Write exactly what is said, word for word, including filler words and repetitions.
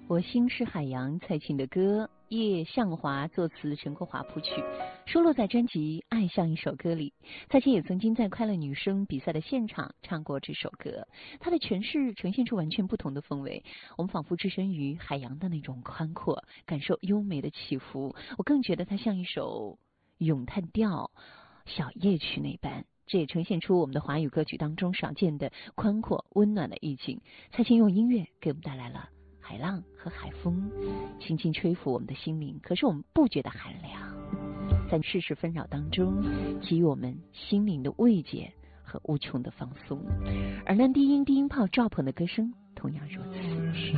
我心是海洋，蔡琴的歌，叶向华作词，陈国华谱曲，收录在专辑《爱像一首歌》里。蔡琴也曾经在快乐女声比赛的现场唱过这首歌，她的诠释呈现出完全不同的风味。我们仿佛置身于海洋的那种宽阔，感受优美的起伏。我更觉得它像一首咏叹调小夜曲那般。这也呈现出我们的华语歌曲当中少见的宽阔温暖的意境。蔡琴用音乐给我们带来了海浪和海风，轻轻吹拂我们的心灵，可是我们不觉得寒凉，在世事纷扰当中给予我们心灵的慰藉和无穷的放松。而男低音低音炮赵鹏的歌声同样如此。